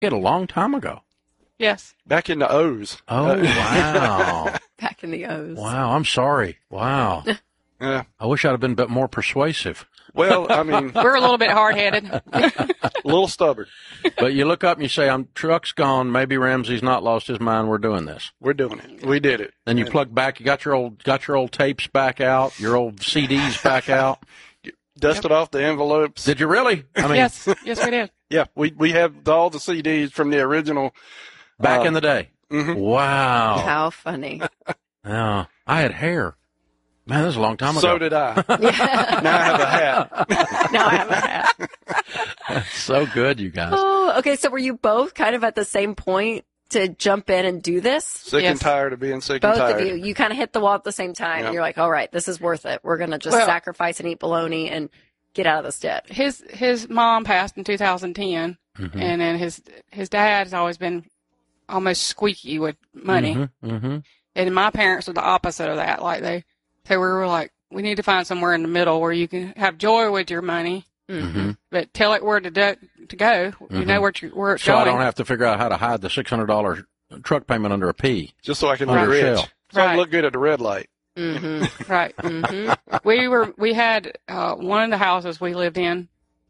a long time ago. Yes. Back in the O's. Oh, wow. Back in the O's. Wow, I'm sorry. Wow. Yeah. I wish I'd have been a bit more persuasive. Well, I mean, We're a little bit hard-headed. a little stubborn. But you look up and you say, truck's gone. Maybe Ramsey's not lost his mind. We're doing this. We're doing it. We did it. Then you plug back. You got your old tapes back out, your old CDs back out. Dusted off the envelopes. Did you really? I mean, Yes, we did. Yeah, we have all the CDs from the original. back in the day. Mhm. Wow. How funny. Yeah. I had hair. Man, that was a long time ago. So did I. Now I have a hat. Now I have a hat. So good, you guys. Oh, okay. So were you both kind of at the same point to jump in and do this? Sick Yes. and tired of being sick Both and tired. of you. You kind of hit the wall at the same time. Yeah. And you're like, all right, this is worth it. We're going to just Well- sacrifice and eat bologna and get out of this debt. His mom passed in 2010, Mhm. and then his dad has always been almost squeaky with money. Mm-hmm. And my parents were the opposite of that. So we were like, we need to find somewhere in the middle where you can have joy with your money, Mm-hmm. but tell it where to go. You know where it's So going. I don't have to figure out how to hide the $600 truck payment under a P. Just so I can Under look a rich. shell. So I Right. can look good at the red light. Mm-hmm. Right. Mm-hmm. We had one of the houses we lived in.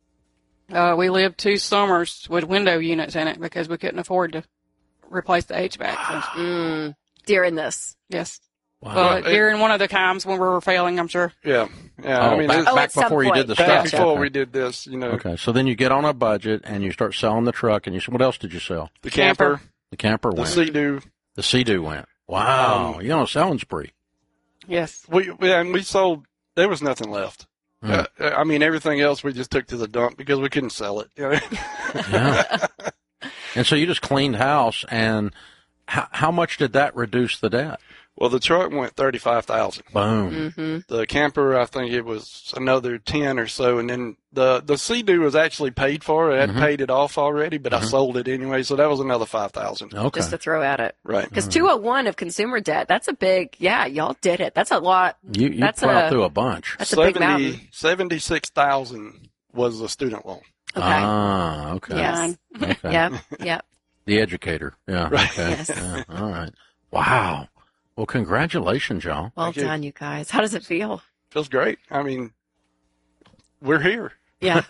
We lived 2 summers with window units in it because we couldn't afford to replace the HVAC. So, During this. yes. Wow. Well, during one of the times when we were failing, I'm sure. Yeah. Yeah. Oh, I mean, back, it's Oh, back at some before you point. did the back stuff. before Okay. we did this, Okay, so then you get on a budget and you start selling the truck, and you said, what else did you sell? the camper, The camper the went. Sea-Doo. The Sea-Doo went. Wow, you're on a selling spree. Yes. We sold, there was nothing left. I mean, everything else we just took to the dump because we couldn't sell it. You know? Yeah. And so you just cleaned house, and how much did that reduce the debt? Well, the truck went $35,000. Boom. Mm-hmm. The camper, I think it was another 10 or so, and then the Sea-Doo was actually paid for. I had paid it off already, but I sold it anyway, so that was another $5,000. Okay. Just to throw at it. Right. Because 201 of consumer debt, that's a big, y'all did it. That's a lot. You that's plowed through a bunch. That's a big mountain. 76,000 was the student loan. Okay. Ah, okay. Yes. Okay. Yep. The educator. Yeah. Right. Okay. Yes. Yeah. All right. Wow. Well, congratulations, y'all. Well Thank you. done, you guys. How does it feel? Feels great. I mean, we're here. Yeah.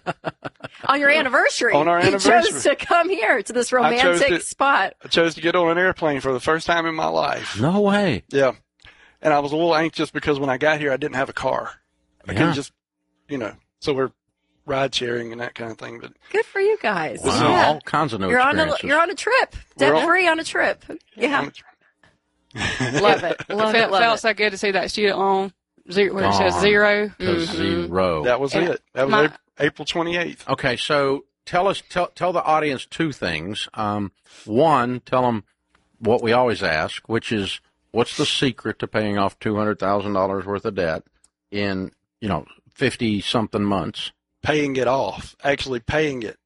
On your anniversary. On our You anniversary. chose to come here to this chose romantic to- spot. I chose to get on an airplane for the first time in my life. No way. Yeah. And I was a little anxious because when I got here, I didn't have a car. I Yeah. couldn't just, so we're ride sharing and that kind of thing. But Good for you guys. Wow. Yeah. All kinds of new You're on experiences. a trip. We're Debt free on a trip. Yeah. Love it. Love it. Love Felt it. so good to see that student loan where it says Gone. 0. To zero. that was And it. That was my- April 28th. Okay, so tell the audience 2 things. One, tell them what we always ask, which is, what's the secret to paying off $200,000 worth of debt in 50-something months? Paying it off. Actually paying it.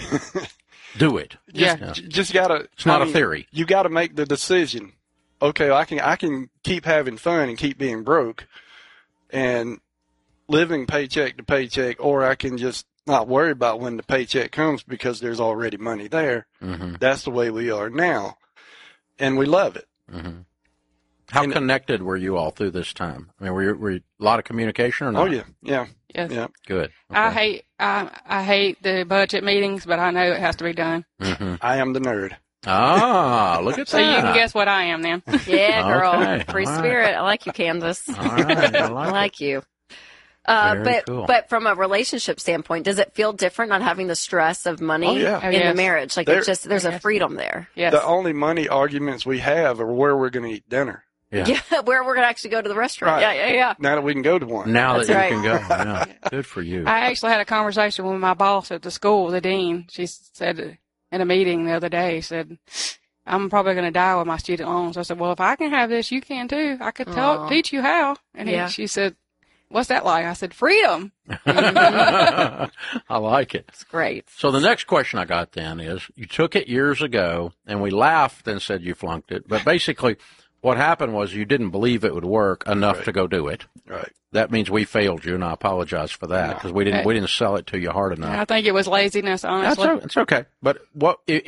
Do it. Yeah. Just gotta. It's not a theory. You gotta make the decision. Okay, I can keep having fun and keep being broke and living paycheck to paycheck, or I can just not worry about when the paycheck comes because there's already money there. Mm-hmm. That's the way we are now. And we love it. Mm-hmm. How And- connected were you all through this time? I mean, were you a lot of communication or not? Oh yeah. Yeah. Yes. Yeah. Good. I hate the budget meetings, but I know it has to be done. Mm-hmm. I am the nerd. Ah, look at So that. you can guess what I am then. Yeah, girl. Okay. Free All right. spirit. I like you, Candace. All right. I I like it. like you. Very cool. But from a relationship standpoint, does it feel different not having the stress of money Oh, yeah. Oh, in the yes. marriage? Like There- there's a freedom there. Yes. The only money arguments we have are where we're going to eat dinner. Yeah. Yeah, where we're gonna actually go to the restaurant. Right. Yeah. Now that we can go to one. Now That's that right. you can go. Yeah. Good for you. I actually had a conversation with my boss at the school, the dean. She said in a meeting the other day, said, I'm probably going to die with my student loans. I said, well, if I can have this, you can too. I could Aw. teach you how. And Yeah. she said, what's that like? I said, freedom. I like it. It's great. So the next question I got then is, you took it years ago, and we laughed and said you flunked it. But basically, what happened was you didn't believe it would work enough Right. to go do it. Right. That means we failed you, and I apologize for that because we didn't sell it to you hard enough. I think it was laziness, honestly. It's okay. But what